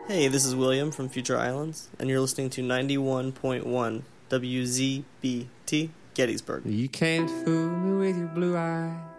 Hey, this is William from Future Islands, and you're listening to 91.1 WZBT Gettysburg. You can't fool me with your blue eyes.